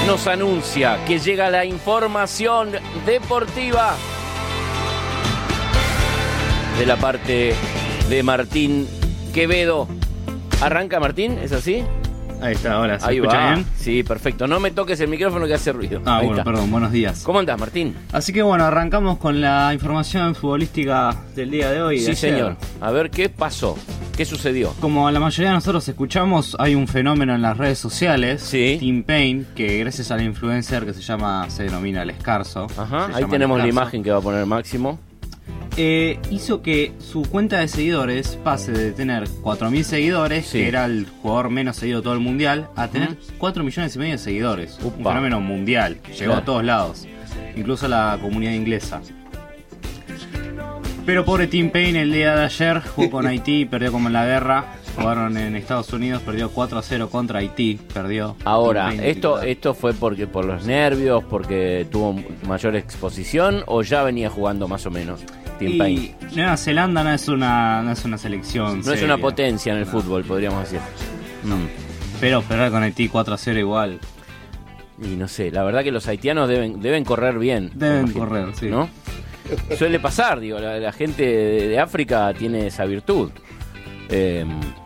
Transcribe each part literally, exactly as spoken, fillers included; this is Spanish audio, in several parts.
nos anuncia que llega la información deportiva de la parte de Martín Quevedo. ¿Arranca Martín? ¿Es así? Ahí está, ahora ¿se Ahí escucha va. bien? Sí, perfecto. No me toques el micrófono que hace ruido. Ah, Ahí bueno, está. perdón, buenos días. ¿Cómo andás, Martín? Así que bueno, arrancamos con la información futbolística del día de hoy. Sí, de ayer. señor. A ver, ¿qué pasó? ¿Qué sucedió? Como la mayoría de nosotros escuchamos, hay un fenómeno en las redes sociales, Sí. Tim Payne, que gracias a la influencer que se llama, se denomina El Escarzo. Ajá, se ahí llama tenemos El la Escarzo, imagen que va a poner Máximo. eh, hizo que su cuenta de seguidores pase de tener cuatro mil seguidores, Sí. que era el jugador menos seguido de todo el mundial, a tener Ujú. cuatro millones y medio de seguidores. Un Upa. fenómeno mundial, que llegó Claro. a todos lados, incluso a la comunidad inglesa. Pero pobre Tim Payne el día de ayer jugó con Haití, perdió como en la guerra. Jugaron en Estados Unidos, perdió cuatro a cero contra Haití, perdió. Ahora, Tim Payne ¿esto titular. esto fue porque por los nervios, porque tuvo mayor exposición o ya venía jugando más o menos Tim Payne? Y Nueva Zelanda no es una, no es una selección No es seria. una potencia en el No. fútbol, podríamos decir. Mm. Pero perder con Haití cuatro a cero igual. Y no sé, la verdad que los haitianos deben deben correr bien. Deben me imagino, correr, sí. ¿no? Suele pasar, digo, la, la gente de, de África tiene esa virtud. Eh,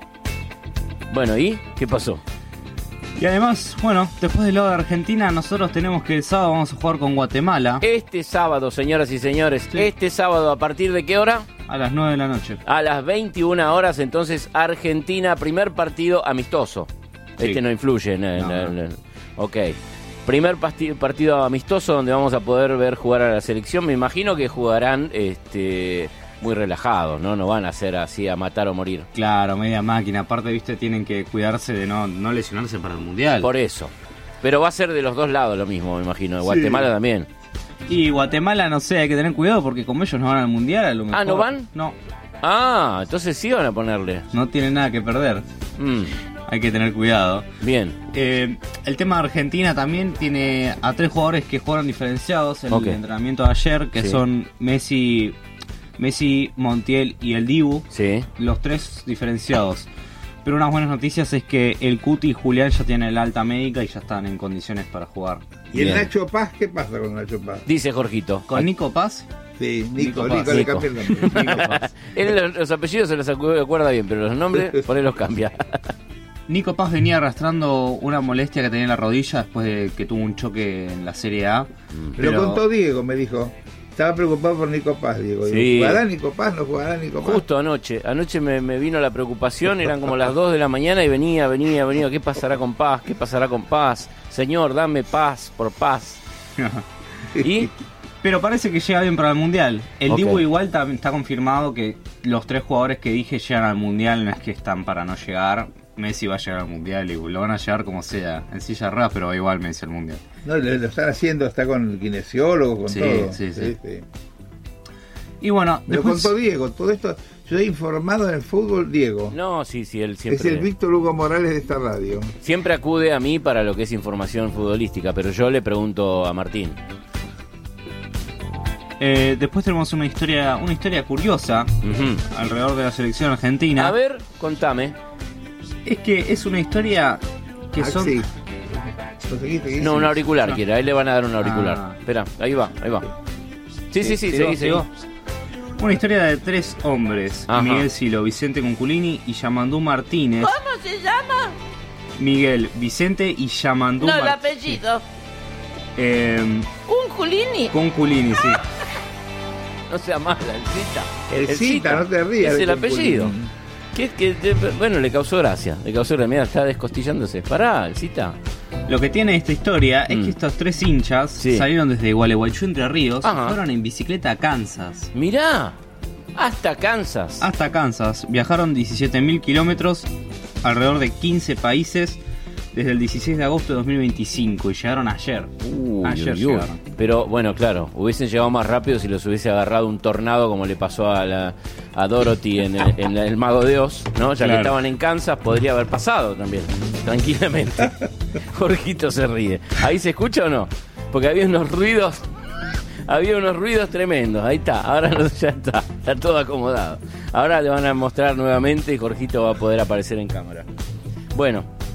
bueno, ¿y qué pasó? Y además, bueno, después del lado de Argentina, nosotros tenemos que el sábado vamos a jugar con Guatemala Este sábado, señoras y señores, Sí. este sábado, ¿a partir de qué hora? a las nueve de la noche. A las veintiuna horas, entonces, Argentina, primer partido amistoso. Este Sí. no influye en el... No, en no. el- ok. Primer pasti- partido amistoso donde vamos a poder ver jugar a la selección. Me imagino que jugarán este, muy relajados, ¿no? No van a ser así a matar o morir. Claro, media máquina. Aparte, viste, tienen que cuidarse de no, no lesionarse para el Mundial. Por eso. Pero va a ser de los dos lados lo mismo, me imagino. De Guatemala también. Y Guatemala, no sé, hay que tener cuidado porque como ellos no van al Mundial, a lo mejor... Ah, ¿no van? No, Ah, entonces sí van a ponerle. no tienen nada que perder. Mm, Hay que tener cuidado. bien. Eh, el tema de Argentina también tiene a tres jugadores que jugaron diferenciados en Ok. el entrenamiento de ayer, que Sí. son Messi, Messi, Montiel y el Dibu, Sí. los tres diferenciados. Pero unas buenas noticias es que el Cuti y Julián ya tienen el alta médica y ya están en condiciones para jugar. ¿Y el Bien. Nacho Paz? ¿Qué pasa con Nacho Paz? Dice Jorgito. Con Nico Paz, Sí, Nico Nico, Paz. Nico, le Nico. cambié el nombre. Nico Paz. Él los, los apellidos se los acu- acuerda bien, pero los nombres por él los cambia. Nico Paz venía arrastrando una molestia que tenía en la rodilla después de que tuvo un choque en la Serie A. Lo contó Diego, me dijo. Estaba preocupado por Nico Paz, Diego. Sí. Digo, ¿jugará Nico Paz? ¿No jugará Nico Paz? Justo anoche, anoche me, me vino la preocupación, eran como las dos de la mañana y venía, venía, venía, ¿qué pasará con Paz? ¿Qué pasará con Paz? Señor, dame paz por paz. Y Pero parece que llega bien para el Mundial. El Ok. Dibu igual ta- está confirmado que los tres jugadores que dije llegan al Mundial, no es que están para no llegar. Messi va a llegar al Mundial y lo van a llegar como sea, en silla de ruedas, pero va igual Messi al Mundial. No, lo, lo están haciendo, está con el kinesiólogo, con Sí, todo. sí, sí. Y bueno, Me lo después... contó Diego, todo esto. Yo he informado en el fútbol, Diego. no, sí, sí, él es siempre, el Víctor Hugo Morales de esta radio. siempre acude a mí para lo que es información futbolística, pero yo le pregunto a Martín. eh, después tenemos una historia, una historia curiosa Ujú. alrededor de la selección argentina. A ver, contame. Es que es una historia que son... Axi. ¿Conseguiste? ¿Qué No, un hiciste? auricular No. quiere, ahí le van a dar un auricular. Ah. Espera, ahí va, ahí va. Sí, sí, sí, Sigo, seguí, seguí. sigo. Una historia de tres hombres, Ajá. Miguel Silo, Vicente Cunculini y Yamandú Martínez. ¿Cómo se llama? Miguel, Vicente y Yamandú No, el Martínez. apellido. Eh, Un Julini. Cunculini, sí. No sea mala, el Cita. El Cita, no te rías. Es de el apellido. Cunculini. Que, que, de- bueno, le causó gracia. Le causó gracia. Mira, está descostillándose. Pará, el Cita. Lo que tiene esta historia es Mm. que estos tres hinchas Sí. salieron desde Gualeguaychú, Entre Ríos, Ajá. y fueron en bicicleta a Kansas. Mirá, hasta Kansas. Hasta Kansas. Viajaron diecisiete mil kilómetros, alrededor de quince países, desde el dieciséis de agosto de dos mil veinticinco y llegaron ayer. Uy, ayer uy, uy. llegaron. Pero bueno, claro, hubiesen llegado más rápido si los hubiese agarrado un tornado como le pasó a, la, a Dorothy en el, en el Mago de Oz, ¿no? Ya que Claro. estaban en Kansas, podría haber pasado también, tranquilamente. Jorgito se ríe. ¿Ahí se escucha o no? Porque había unos ruidos, había unos ruidos tremendos. Ahí está, ahora no, ya está, está todo acomodado. Ahora le van a mostrar nuevamente y Jorgito va a poder aparecer en cámara. Bueno,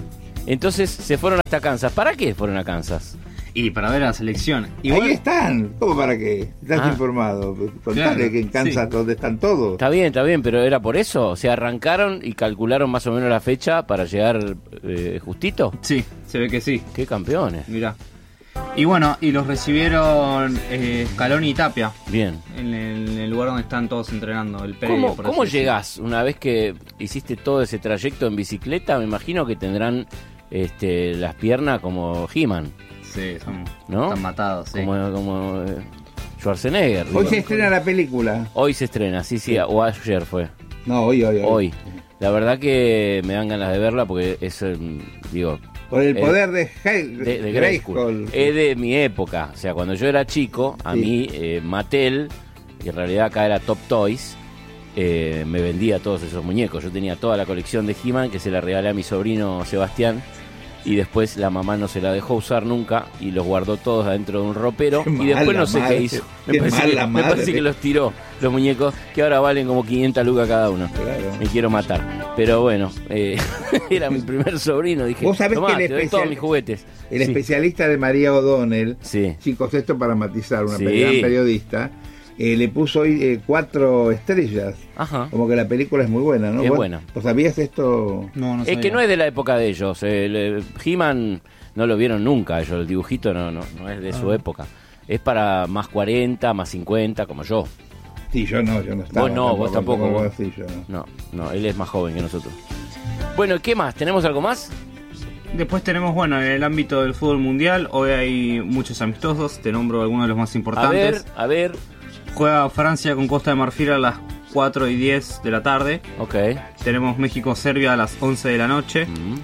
Entonces se fueron hasta Kansas. ¿Para qué fueron a Kansas? Y para ver la selección. Igual, Ahí están. ¿Cómo para qué? Estás Ah. informado. Contale Claro, que en Kansas sí. donde están todos. Está bien, está bien, pero ¿era por eso? O sea, arrancaron y calcularon más o menos la fecha para llegar eh, justito. sí, se ve que sí. ¡Qué campeones! Mirá. Y bueno, y los recibieron eh, Scaloni y Tapia. Bien. En el, en el lugar donde están todos entrenando, el predio. ¿Cómo, por cómo así decirlo. llegás una vez que hiciste todo ese trayecto en bicicleta? Me imagino que tendrán este, las piernas como He-Man, Sí, son, ¿no? están matados, sí. como, como eh, Schwarzenegger. Hoy digo. se estrena la película. Hoy se estrena, sí, sí, o ayer fue. No, hoy, hoy, hoy. Hoy. La verdad que me dan ganas de verla porque es, eh, digo, Por el Eh, poder de, He- de, de Grayskull. Es de mi época. O sea, cuando yo era chico, a Sí. mí eh, Mattel, y en realidad acá era Top Toys, eh, me vendía todos esos muñecos. Yo tenía toda la colección de He-Man que se la regalé a mi sobrino Sebastián. Y después la mamá no se la dejó usar nunca y los guardó todos adentro de un ropero. Qué Y después mala no sé madre, qué hizo. Me qué parece, mala que, me madre. parece que los tiró, los muñecos, que ahora valen como quinientas lucas cada uno. Claro. Me quiero matar. Pero bueno, eh, era mi primer sobrino. Dije, Vos sabés tomá, que el te doy especial- todos mis juguetes. El Sí. especialista de María O'Donnell, Sí. chicos, esto para matizar, una Sí. gran periodista, eh, le puso hoy eh, cuatro estrellas. Ajá. Como que la película es muy buena, ¿no? Es ¿Vos- buena. ¿Vos sabías esto? No, no Es sabía. que no es de la época de ellos. El, eh, He-Man no lo vieron nunca ellos. El dibujito no, no, no es de su Ah. época. Es para más cuarenta, más cincuenta, como yo. Sí, yo no, yo no estaba. Vos no, vos tampoco, como vos. vos, sí, yo no. No, no, él es más joven que nosotros. Bueno, ¿qué más? ¿Tenemos algo más? Después tenemos, bueno, en el ámbito del fútbol mundial, hoy hay muchos amistosos, te nombro algunos de los más A ver, importantes. a ver. Juega Francia con Costa de Marfil a las cuatro y diez de la tarde. Ok. Tenemos México-Serbia a las once de la noche. Mm.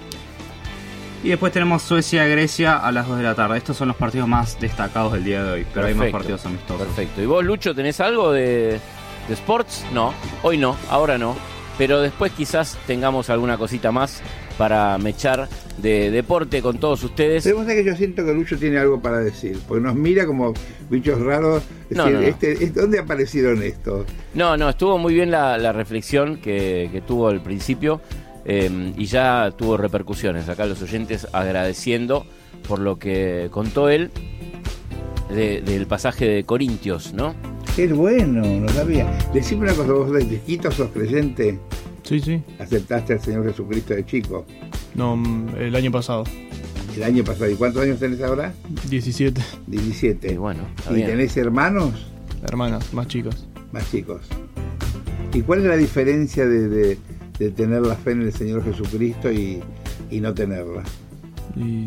Y después tenemos Suecia-Grecia a las dos de la tarde. Estos son los partidos más destacados del día de hoy, pero hay más Perfecto, partidos amistosos. Perfecto. ¿Y vos, Lucho, tenés algo de, de sports? No, hoy no, ahora no. Pero después quizás tengamos alguna cosita más para mechar de deporte con todos ustedes. Pero vos sabés que yo siento que Lucho tiene algo para decir, porque nos mira como bichos raros. Es No, decir, no, no. Este, este- ¿dónde aparecieron estos? No, no, estuvo muy bien la, la reflexión que, que tuvo al principio eh, y ya tuvo repercusiones. Acá los oyentes agradeciendo por lo que contó él de- del pasaje de Corintios, ¿no? Qué bueno, no sabía. Decime una cosa, vos de chiquito sos creyente, Sí, sí. aceptaste al Señor Jesucristo de chico, No, mm, el año pasado. el año pasado. ¿Y cuántos años tenés ahora? diecisiete diecisiete. Y bueno, está ¿Y bien. tenés hermanos hermanas más chicas. más chicos? ¿Y cuál es la diferencia de, de- de tener la fe en el Señor Jesucristo y, y no tenerla? Y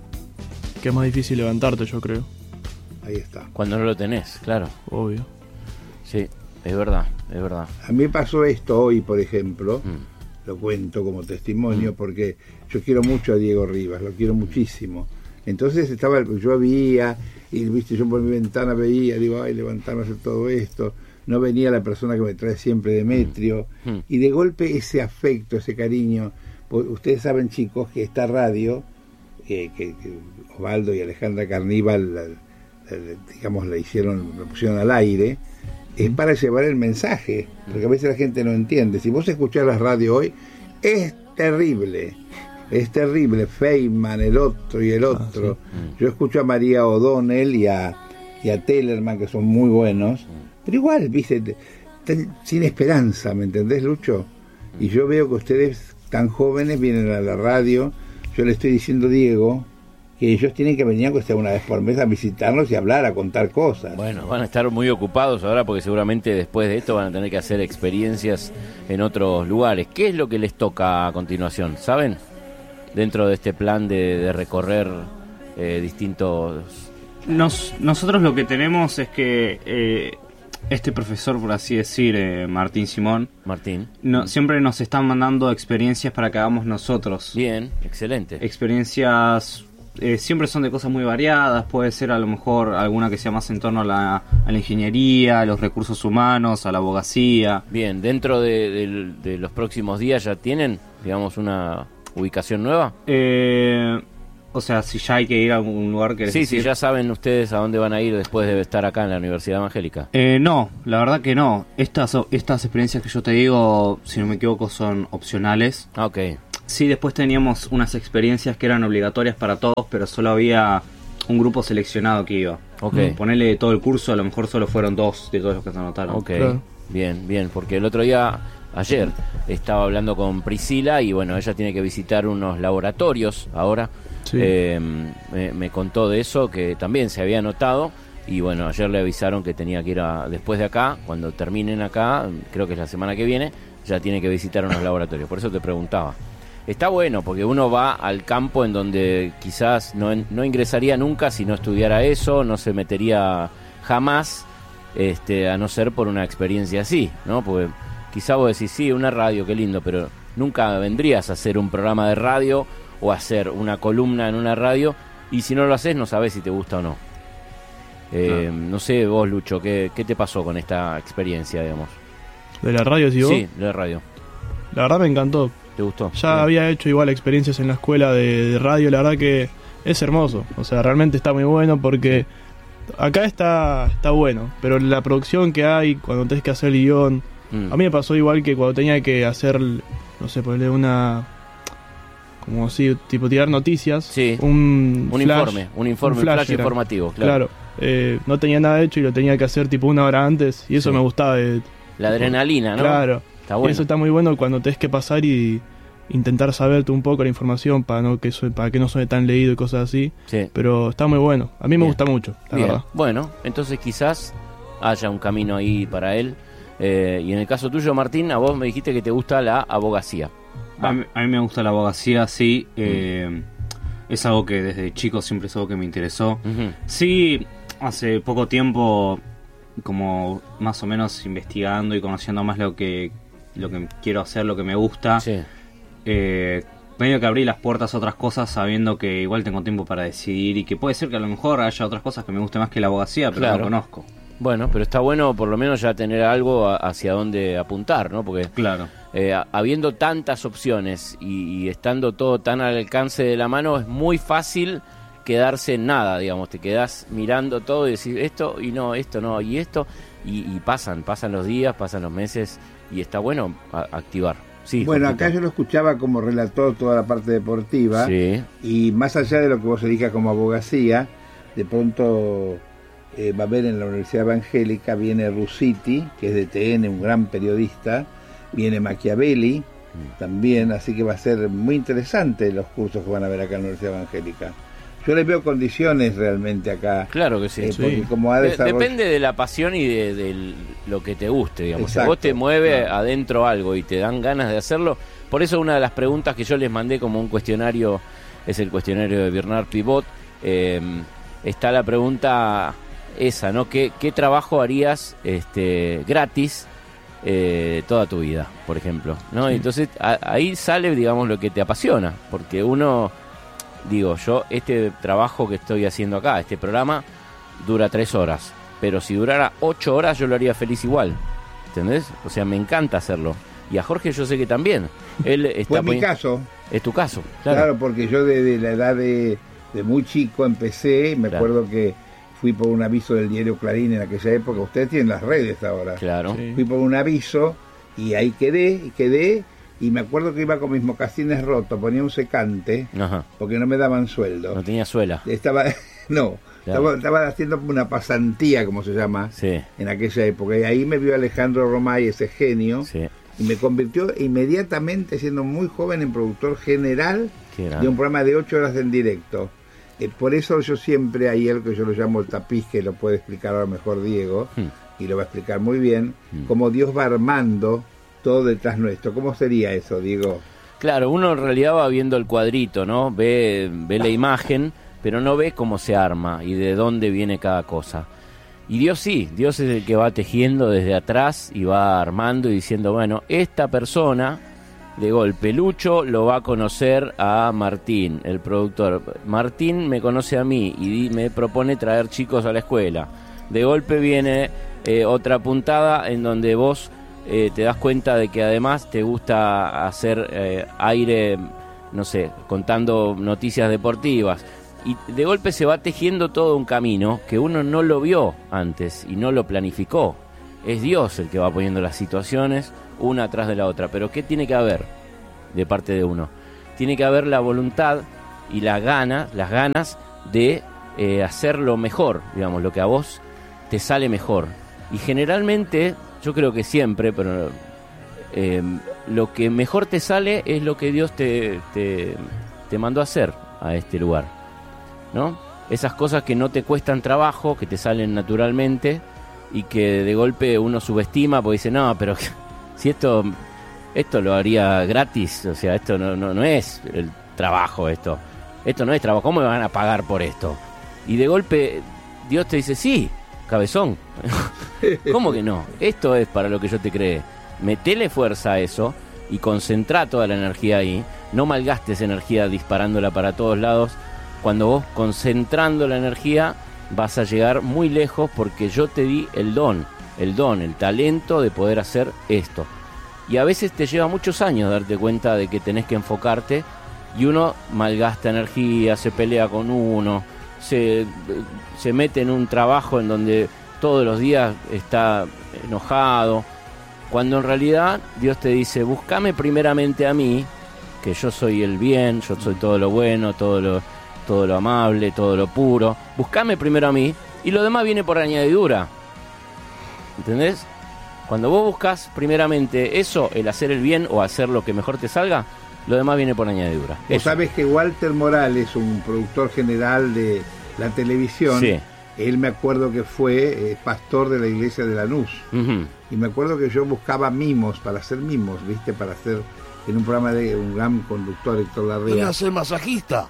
que es más difícil levantarte, yo creo. Ahí está. Cuando no lo tenés, claro. Obvio. Sí, es verdad, es verdad. A mí pasó esto hoy, por ejemplo, Mm. lo cuento como testimonio, porque yo quiero mucho a Diego Rivas, lo quiero muchísimo. Entonces estaba, yo veía, y viste, yo por mi ventana veía, digo, ay, levantarme a hacer todo esto. No venía la persona que me trae siempre, Demetrio, Mm. y de golpe ese afecto, ese cariño. Pues ustedes saben, chicos, que esta radio, eh, que, que Osvaldo y Alejandra Carníbal, la- la- digamos, la hicieron, la pusieron al aire, es para llevar el mensaje, porque a veces la gente no entiende. Si vos escuchás la radio hoy, es terrible, es terrible. Feynman, el otro y el otro. Yo escucho a María O'Donnell y a, y a Tellerman, que son muy buenos, pero igual, viste, te- te- sin esperanza, ¿me entendés, Lucho? Y yo veo que ustedes, tan jóvenes, vienen a la radio. Yo le estoy diciendo a Diego que ellos tienen que venir, aunque sea una vez por mes, a visitarnos y hablar, a contar cosas. Bueno, van a estar muy ocupados ahora porque seguramente después de esto van a tener que hacer experiencias en otros lugares. ¿Qué es lo que les toca a continuación? ¿Saben? Dentro de este plan de, de recorrer eh, distintos... Nos, nosotros lo que tenemos es que eh, este profesor, por así decir, eh, Martín Simón, Martín. no, siempre nos están mandando experiencias para que hagamos nosotros. Bien, excelente. Experiencias eh, siempre son de cosas muy variadas, puede ser a lo mejor alguna que sea más en torno a la, a la ingeniería, a los recursos humanos, a la abogacía. Bien, dentro de, de- de los próximos días ya tienen, digamos, una ubicación nueva. Eh, o sea, si ya hay que ir a algún lugar que Sí, sí, ya saben ustedes a dónde van a ir después de estar acá en la Universidad Evangélica. Eh, no, la verdad que no. Estas, estas experiencias que yo te digo, si no me equivoco, son opcionales. Ah, ok. Sí, después teníamos unas experiencias que eran obligatorias para todos, pero solo había un grupo seleccionado que iba. Ok. Ponele todo el curso, a lo mejor solo fueron dos de todos los que se anotaron. Ok, Claro. bien, bien, porque el otro día, ayer, estaba hablando con Priscila y bueno, ella tiene que visitar unos laboratorios ahora. Sí. Eh, me, me contó de eso, que también se había anotado y bueno, ayer le avisaron que tenía que ir a, después de acá, cuando terminen acá, creo que es la semana que viene, ya tiene que visitar unos laboratorios, por eso te preguntaba. Está bueno, porque uno va al campo en donde quizás no, no ingresaría nunca si no estudiara eso, no se metería jamás, este, a no ser por una experiencia así, ¿no? Porque quizá vos decís, sí, una radio, qué lindo, pero nunca vendrías a hacer un programa de radio o a hacer una columna en una radio, y si no lo haces no sabés si te gusta o no. Eh, no. no sé, vos, Lucho, ¿qué, ¿qué te pasó con esta experiencia, digamos? ¿De la radio, si vos? Sí, de radio. La verdad me encantó. ¿Te gustó? Ya Sí. había hecho igual experiencias en la escuela de, de radio, la verdad que es hermoso. O sea, realmente está muy bueno porque acá está está bueno, pero la producción que hay cuando tenés que hacer el guión, Mm. a mí me pasó igual que cuando tenía que hacer, no sé, ponerle una, como si, tipo tirar noticias, Sí. un, Un flash, informe, un informe, un flash flash era. informativo, claro. Claro, eh, no tenía nada hecho y lo tenía que hacer tipo una hora antes y eso Sí. me gustaba. De, La adrenalina, ¿no? Claro, Está bueno. eso está muy bueno cuando tenés que pasar y intentar saberte un poco la información para no que sue- para que no suene tan leído y cosas así. Sí. Pero está muy bueno. A mí me Bien. gusta mucho, la Bien. verdad. Bueno, entonces quizás haya un camino ahí para él. Eh, y en el caso tuyo, Martín, a vos me dijiste que te gusta la abogacía. A mí, a mí me gusta la abogacía, sí. Eh, es algo que desde chico siempre es algo que me interesó. Ujú. Sí, hace poco tiempo, como más o menos investigando y conociendo más lo que lo que quiero hacer, lo que me gusta, Sí. eh, medio que abrí las puertas a otras cosas sabiendo que igual tengo tiempo para decidir y que puede ser que a lo mejor haya otras cosas que me guste más que la abogacía, pero Claro. no conozco. Bueno, pero está bueno por lo menos ya tener algo a- hacia dónde apuntar, ¿no? Porque Claro. eh, a- habiendo tantas opciones y, y estando todo tan al alcance de la mano, es muy fácil quedarse en nada, digamos. Te quedás mirando todo y decís esto y no, esto no, y esto. Y, y pasan, pasan los días, pasan los meses y está bueno a- activar. Sí, Bueno, Jorgito. acá yo lo escuchaba como relator toda la parte deportiva, Sí, y más allá de lo que vos elijas como abogacía, de pronto eh, va a haber en la Universidad Evangélica, viene Rusiti, que es de T N, un gran periodista, viene Machiavelli también, así que va a ser muy interesante los cursos que van a ver acá en la Universidad Evangélica. Yo les veo condiciones realmente acá. claro que sí. eh, Sí. porque como ha De- desarrollado... depende de la pasión y de, de lo que te guste, digamos. Si Exacto, vos te mueve claro. adentro algo y te dan ganas de hacerlo, por eso una de las preguntas que yo les mandé como un cuestionario es el cuestionario de Bernard Pivot. Eh, está la pregunta esa, ¿no? ¿Qué, qué trabajo harías este, gratis eh, toda tu vida, por ejemplo? ¿No? Y entonces a- ahí sale, digamos, lo que te apasiona, porque uno, digo, yo este trabajo que estoy haciendo acá, este programa, dura tres horas, pero si durara ocho horas yo lo haría feliz igual, ¿entendés? O sea, me encanta hacerlo. Y a Jorge yo sé que también. Él está Fue mi poni- caso, Es tu caso, claro, claro. porque yo desde la edad de, de muy chico empecé, me Claro. acuerdo que fui por un aviso del diario Clarín en aquella época, ustedes tienen las redes ahora. Claro. Sí. Fui por un aviso y ahí quedé, y quedé, y me acuerdo que iba con mis mocasines rotos, ponía un secante, Ajá. porque no me daban sueldo. No tenía suela. Estaba, no, Claro. estaba, estaba haciendo una pasantía, como se llama, Sí, en aquella época, y ahí me vio Alejandro Romay, ese genio, sí. y me convirtió inmediatamente, siendo muy joven, en productor general Qué de grande. un programa de ocho horas en directo. Eh, por eso yo siempre, hay algo que yo lo llamo el tapiz, que lo puede explicar ahora mejor Diego, Hmm. y lo va a explicar muy bien, Hmm. cómo Dios va armando todo detrás nuestro. ¿Cómo sería eso, Diego? Claro, uno en realidad va viendo el cuadrito, ¿no? Ve, ve la imagen, pero no ve cómo se arma y de dónde viene cada cosa. Y Dios sí, Dios es el que va tejiendo desde atrás y va armando y diciendo, bueno, esta persona, de golpe, Lucho lo va a conocer a Martín, el productor. Martín me conoce a mí y di- me propone traer chicos a la escuela. De golpe viene eh, otra puntada en donde vos eh, te das cuenta de que además te gusta hacer eh, aire, no sé, contando noticias deportivas. Y de golpe se va tejiendo todo un camino que uno no lo vio antes y no lo planificó. Es Dios el que va poniendo las situaciones una atrás de la otra. Pero ¿qué tiene que haber de parte de uno? tiene que haber la voluntad y la gana, las ganas de eh, hacerlo mejor, digamos, lo que a vos te sale mejor. Y generalmente, yo creo que siempre, pero eh, lo que mejor te sale es lo que Dios te, te, te mandó a hacer a este lugar, ¿no? Esas cosas que no te cuestan trabajo, que te salen naturalmente y que de golpe uno subestima porque dice, no, pero si esto esto lo haría gratis, o sea, esto no, no, no es el trabajo, esto esto no es trabajo, ¿cómo me van a pagar por esto? Y de golpe Dios te dice, sí, cabezón, ¿cómo que no? Esto es para lo que yo te creé. Metele fuerza a eso y concentrá toda la energía ahí, no malgastes energía disparándola para todos lados. Cuando vos concentrando la energía vas a llegar muy lejos porque yo te di el don, el don, el talento de poder hacer esto. Y a veces te lleva muchos años darte cuenta de que tenés que enfocarte y uno malgasta energía, se pelea con uno, se, se mete en un trabajo en donde todos los días está enojado, cuando en realidad Dios te dice, búscame primeramente a mí, que yo soy el bien, yo soy todo lo bueno, todo lo... todo lo amable, todo lo puro. Buscame primero a mí y lo demás viene por añadidura. ¿Entendés? Cuando vos buscas primeramente eso, el hacer el bien o hacer lo que mejor te salga, lo demás viene por añadidura. Vos sabés que Walter Morales, un productor general de la televisión, sí. Él me acuerdo que fue eh, pastor de la iglesia de Lanús. Uh-huh. Y me acuerdo que yo buscaba mimos para hacer mimos, ¿viste? Para hacer... en un programa de un gran conductor, Héctor Larrea. ¿Voy a ser masajista?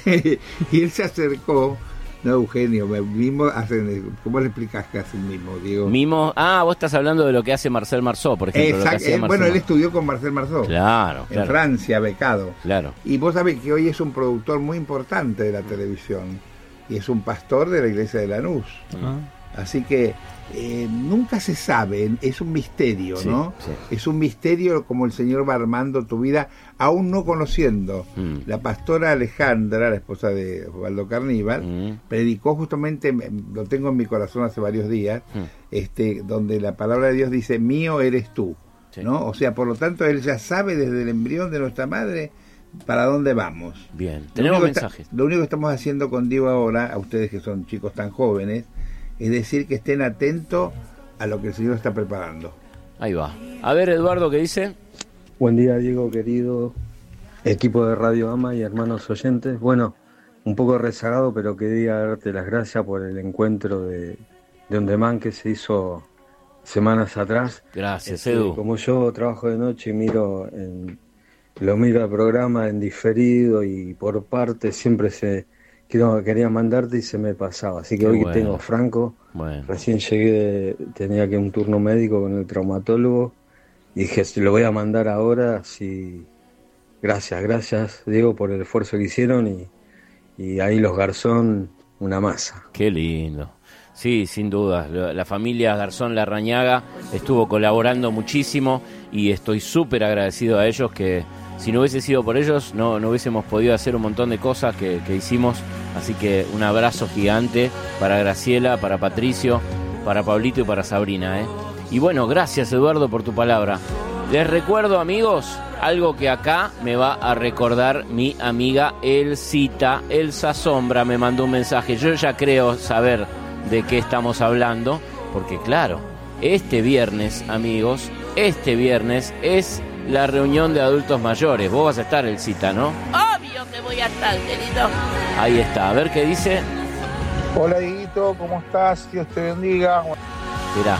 Y él se acercó, no, Eugenio, mimo hacen, ¿cómo le explicás que hacen mimo, Diego? Mimo, ah, vos estás hablando de lo que hace Marcel Marceau, por ejemplo. Exacto, lo que hacía él, Marcel bueno, él Marceau. estudió con Marcel Marceau. Claro, En claro. Francia, becado. Claro. Y vos sabés que hoy es un productor muy importante de la televisión. Y es un pastor de la iglesia de Lanús. Uh-huh. Así que eh, nunca se sabe, es un misterio, sí, ¿no? Sí. Es un misterio como el Señor va armando tu vida, aún no conociendo. Mm. La pastora Alejandra, la esposa de Osvaldo Carníbal, mm. predicó justamente, lo tengo en mi corazón hace varios días, mm. este, donde la palabra de Dios dice, mío eres tú, sí. ¿no? O sea, por lo tanto, Él ya sabe desde el embrión de nuestra madre para dónde vamos. Bien, tenemos lo mensajes. Está, lo único que estamos haciendo con Diego ahora, a ustedes que son chicos tan jóvenes, es decir, que estén atentos a lo que el Señor está preparando. Ahí va. A ver, Eduardo, ¿qué dice? Buen día, Diego, querido equipo de Radio Ama y hermanos oyentes. Bueno, un poco rezagado, pero quería darte las gracias por el encuentro de, de On Demand que se hizo semanas atrás. Gracias, este, Edu. Como yo trabajo de noche y miro en, lo miro al programa en diferido y por parte siempre se... Quiero, quería mandarte y se me pasaba, así que Qué hoy bueno. que tengo franco, bueno. recién llegué, de, tenía que un turno médico con el traumatólogo y dije, lo voy a mandar ahora, sí, gracias, gracias Diego por el esfuerzo que hicieron y, y ahí los Garzón, una masa. Qué lindo, sí, sin duda, la familia Garzón Larrañaga estuvo colaborando muchísimo y estoy súper agradecido a ellos que... Si no hubiese sido por ellos, no, no hubiésemos podido hacer un montón de cosas que, que hicimos. Así que un abrazo gigante para Graciela, para Patricio, para Pablito y para Sabrina, ¿eh? Y bueno, gracias Eduardo por tu palabra. Les recuerdo, amigos, algo que acá me va a recordar mi amiga Elsita. Elsa Sombra me mandó un mensaje. Yo ya creo saber de qué estamos hablando. Porque claro, este viernes, amigos, este viernes es... la reunión de adultos mayores. Vos vas a estar, Elcita, ¿no? Obvio que voy a estar, querido. Ahí está, a ver qué dice. Hola, Dieguito, ¿cómo estás? Dios te bendiga. Mirá.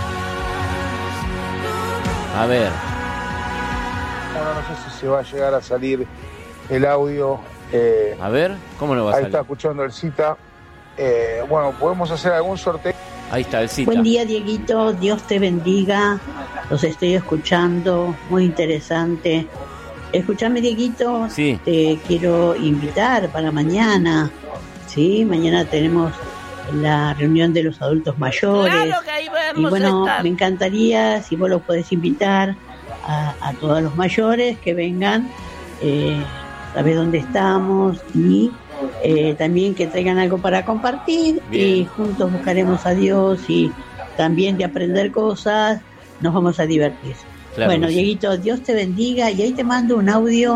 A ver. Bueno, no sé si se va a llegar a salir el audio. Eh, a ver, ¿cómo lo va a ahí salir? Ahí está escuchando Elcita. Eh, bueno, podemos hacer algún sorteo. Ahí está, Elcita. Buen día, Dieguito, Dios te bendiga. Los estoy escuchando, muy interesante. Escuchame, Dieguito, sí. Te quiero invitar para mañana. Sí, mañana tenemos la reunión de los adultos mayores. Claro que ahí vamos y bueno, a estar. Me encantaría si vos los podés invitar a, a todos los mayores que vengan, eh, sabés dónde estamos y eh, también que traigan algo para compartir. Bien. Y juntos buscaremos a Dios y también de aprender cosas. Nos vamos a divertir. Claro, bueno, sí. Dieguito, Dios te bendiga y ahí te mando un audio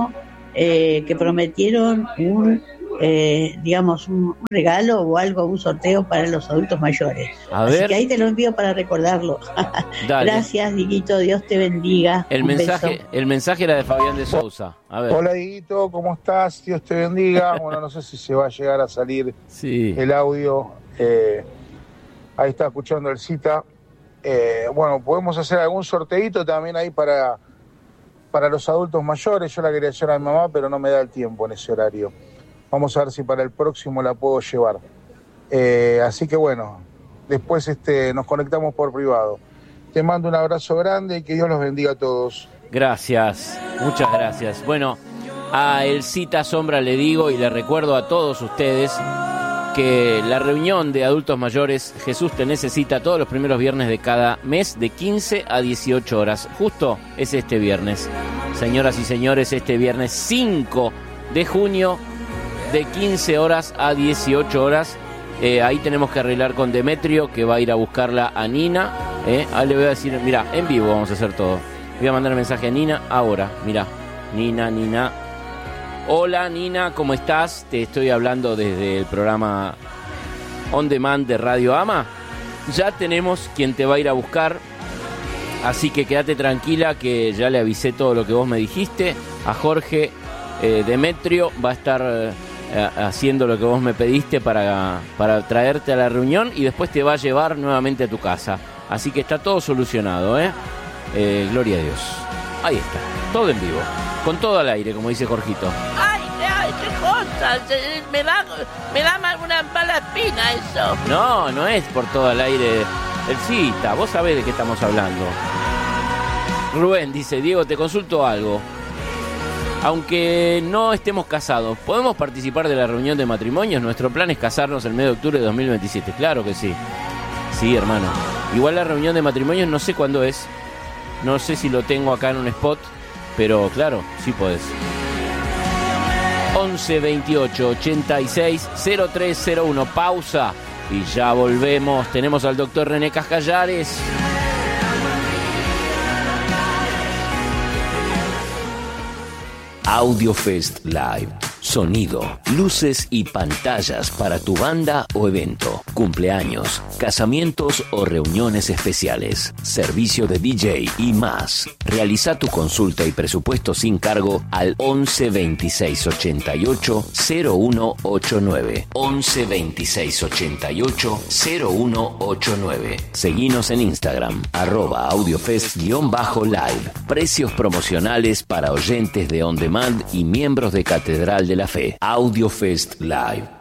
eh, que prometieron un, eh, digamos, un regalo o algo, un sorteo para los adultos mayores. A Así ver. que ahí te lo envío para recordarlo. Dale. Gracias, Dieguito, Dios te bendiga. El Un mensaje, beso. el mensaje era de Fabián de Sousa. A ver. Hola, Dieguito, ¿cómo estás? Dios te bendiga. Bueno, no sé si se va a llegar a salir Sí. el audio. Eh, ahí está escuchando el cita. Eh, bueno, podemos hacer algún sorteito también ahí para, para los adultos mayores. Yo la quería llevar a mi mamá, pero no me da el tiempo en ese horario. Vamos a ver si para el próximo la puedo llevar. Eh, así que bueno, después este, nos conectamos por privado. Te mando un abrazo grande y que Dios los bendiga a todos. Gracias, muchas gracias. Bueno, a El Cita Sombra le digo y le recuerdo a todos ustedes que la reunión de adultos mayores Jesús te necesita todos los primeros viernes de cada mes de quince a dieciocho horas. Justo es este viernes. Señoras y señores, este viernes cinco de junio de quince horas a dieciocho horas. Eh, ahí tenemos que arreglar con Demetrio, que va a ir a buscarla a Nina. Eh. Ah, le voy a decir, mira, en vivo vamos a hacer todo. Voy a mandar un mensaje a Nina ahora. Mira, Nina, Nina. Hola Nina, ¿cómo estás? Te estoy hablando desde el programa On Demand de Radio Ama. Ya tenemos quien te va a ir a buscar, así que quédate tranquila que ya le avisé todo lo que vos me dijiste. A Jorge eh, Demetrio va a estar eh, haciendo lo que vos me pediste para, para traerte a la reunión y después te va a llevar nuevamente a tu casa. Así que está todo solucionado, ¿eh? eh gloria a Dios. Ahí está, todo en vivo. Con todo al aire, como dice Jorgito. Ay, ay, qué cosa. Se- Me da, me da una mala espina eso. No, no es por todo al aire. El Cita, vos sabés de qué estamos hablando. Rubén dice, Diego, te consulto algo. Aunque no estemos casados, ¿podemos participar de la reunión de matrimonios? Nuestro plan es casarnos el mes de octubre de dos mil veintisiete. Claro que sí. Sí, hermano. Igual la reunión de matrimonios no sé cuándo es. No sé si lo tengo acá en un spot. Pero claro, sí podés. once veintiocho ochenta y seis cero tres cero uno. Pausa y ya volvemos. Tenemos al doctor René Cascallares. AudioFest Live. Sonido, luces y pantallas para tu banda o evento, cumpleaños, casamientos o reuniones especiales, servicio de D J y más. Realiza tu consulta y presupuesto sin cargo al once veintiséis ochenta y ocho cero uno ochenta y nueve. once veintiséis ochenta y ocho cero uno ochenta y nueve. Seguinos en Instagram, arroba audiofest-live. Precios promocionales para oyentes de On Demand y miembros de Catedral de la Fe. AudioFest Live.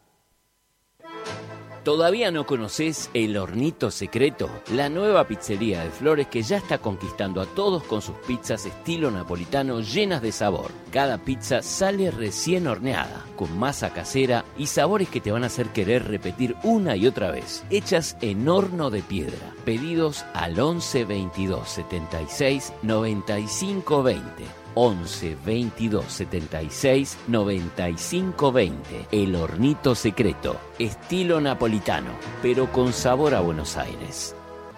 ¿Todavía no conoces El Hornito Secreto? La nueva pizzería de Flores que ya está conquistando a todos con sus pizzas estilo napolitano llenas de sabor. Cada pizza sale recién horneada, con masa casera y sabores que te van a hacer querer repetir una y otra vez. Hechas en horno de piedra. Pedidos al once veintidós setenta y seis noventa y cinco veinte. once veintidós setenta y seis noventa y cinco veinte. El Hornito Secreto, estilo napolitano, pero con sabor a Buenos Aires.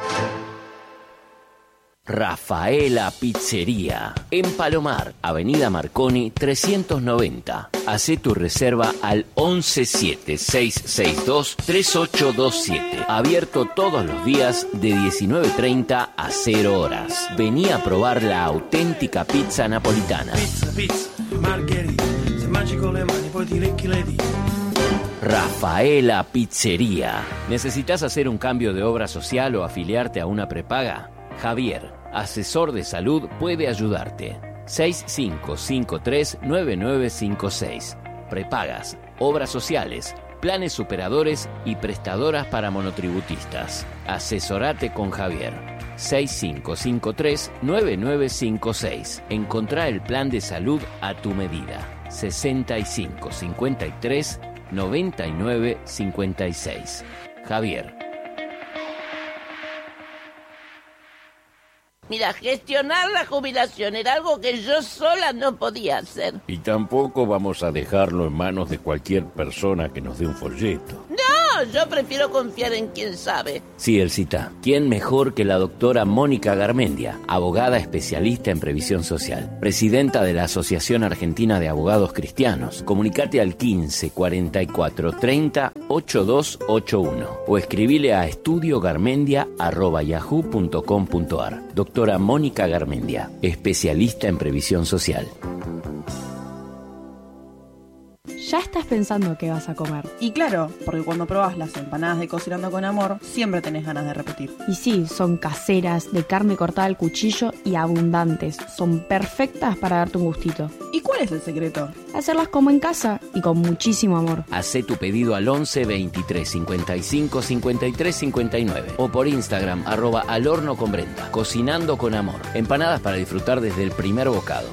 Rafaela Pizzería, en Palomar, Avenida Marconi trescientos noventa. Hacé tu reserva al once siete seis seis dos tres ocho dos siete. Abierto todos los días de diecinueve treinta a cero horas. Vení a probar la auténtica pizza napolitana. Pizza, pizza, margherita, se mangi con le mani poi ti lecchi le dita. Rafaela Pizzería. ¿Necesitas hacer un cambio de obra social o afiliarte a una prepaga? Javier, asesor de salud, puede ayudarte. seis cinco cinco tres nueve nueve cinco seis. Prepagas, obras sociales, planes superadores y prestadoras para monotributistas. Asesorate con Javier. seis cinco cinco tres nueve nueve cinco seis. Encontrá el plan de salud a tu medida. sesenta y cinco cincuenta y tres noventa y nueve cincuenta y seis. Javier. Mira, gestionar la jubilación era algo que yo sola no podía hacer. Y tampoco vamos a dejarlo en manos de cualquier persona que nos dé un folleto. No, No, yo prefiero confiar en quien sabe. Sí, Elcita. ¿Quién mejor que la doctora Mónica Garmendia, abogada especialista en previsión social, presidenta de la Asociación Argentina de Abogados Cristianos? Comunicate al quince cuarenta y cuatro treinta ochenta y dos ochenta y uno o escribile a estudiogarmendia arroba yahoo punto com punto ar. Doctora Mónica Garmendia, especialista en previsión social. Ya estás pensando qué vas a comer. Y claro, porque cuando probás las empanadas de Cocinando con Amor, siempre tenés ganas de repetir. Y sí, son caseras, de carne cortada al cuchillo y abundantes. Son perfectas para darte un gustito. ¿Y cuál es el secreto? Hacerlas como en casa y con muchísimo amor. Hacé tu pedido al once veintitrés cincuenta y cinco cincuenta y tres cincuenta y nueve o por Instagram arroba al horno con Brenda. Cocinando con Amor. Empanadas para disfrutar desde el primer bocado.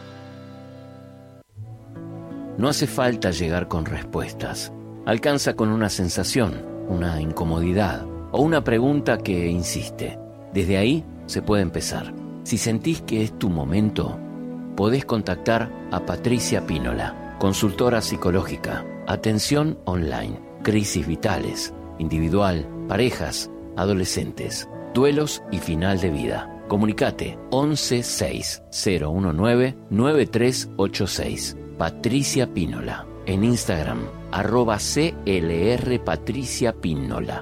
No hace falta llegar con respuestas. Alcanza con una sensación, una incomodidad o una pregunta que insiste. Desde ahí se puede empezar. Si sentís que es tu momento, podés contactar a Patricia Pínola, consultora psicológica, atención online, crisis vitales, individual, parejas, adolescentes, duelos y final de vida. Comunicate once seis cero uno nueve nueve tres ocho seis. Patricia Pínola. En Instagram, arroba C L R Patricia Pínola.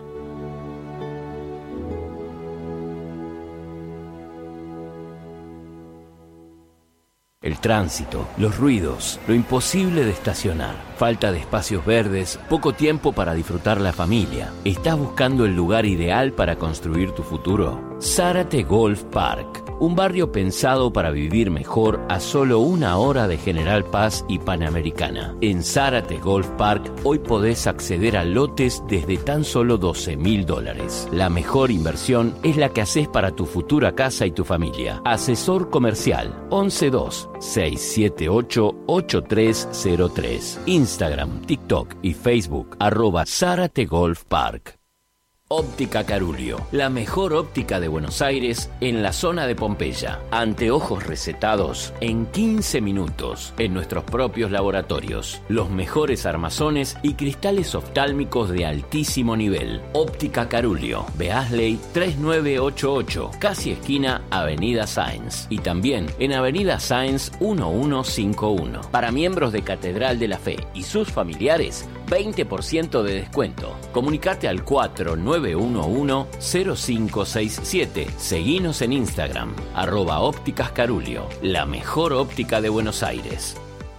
El tránsito, los ruidos, lo imposible de estacionar, falta de espacios verdes, poco tiempo para disfrutar la familia. ¿Estás buscando el lugar ideal para construir tu futuro? Zárate Golf Park. Un barrio pensado para vivir mejor a solo una hora de General Paz y Panamericana. En Zárate Golf Park hoy podés acceder a lotes desde tan solo doce mil dólares. La mejor inversión es la que haces para tu futura casa y tu familia. Asesor comercial once dos seis siete ocho ocho tres cero tres. Instagram, TikTok y Facebook arroba Zárate Golf Park. Óptica Carulio, la mejor óptica de Buenos Aires en la zona de Pompeya. Anteojos recetados en quince minutos en nuestros propios laboratorios. Los mejores armazones y cristales oftálmicos de altísimo nivel. Óptica Carulio, Beasley tres nueve ocho ocho, casi esquina Avenida Sáenz. Y también en Avenida Sáenz mil ciento cincuenta y uno. Para miembros de Catedral de la Fe y sus familiares, veinte por ciento de descuento. Comunicate al cuatro nueve uno uno cero cinco seis siete. Seguinos en Instagram, arroba Ópticas Carulio, la mejor óptica de Buenos Aires.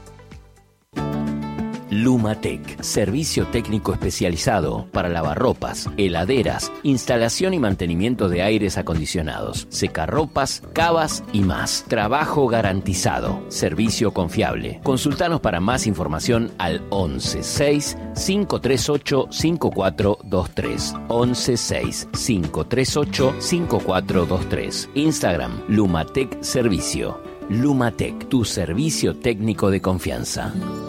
Lumatec, servicio técnico especializado para lavarropas, heladeras, instalación y mantenimiento de aires acondicionados, secarropas, cavas y más. Trabajo garantizado, servicio confiable. Consultanos para más información al once seis cinco tres ocho cinco cuatro dos tres. once seis cinco tres ocho cinco cuatro dos tres. Instagram, Lumatec Servicio. Lumatec, tu servicio técnico de confianza.